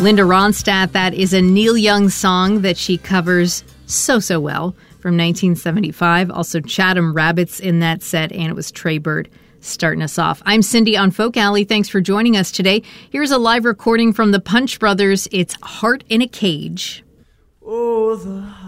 Linda Ronstadt, that is a Neil Young song that she covers so well from 1975. Also Chatham Rabbits in that set, and it was Trey Bird starting us off. I'm Cindy on Folk Alley. Thanks for joining us today. Here's a live recording from the Punch Brothers. It's Heart in a Cage. Oh, the